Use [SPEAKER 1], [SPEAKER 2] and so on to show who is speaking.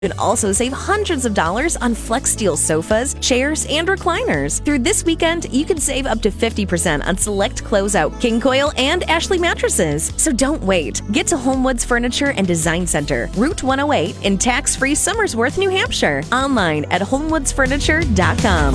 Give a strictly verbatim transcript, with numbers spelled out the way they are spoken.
[SPEAKER 1] You can also save hundreds of dollars on FlexSteel sofas, chairs, and recliners. Through this weekend, you can save up to fifty percent on select closeout King Coil and Ashley mattresses. So don't wait. Get to Homewoods Furniture and Design Center, Route one oh eight in tax-free Somersworth, New Hampshire. Online at homewoods furniture dot com.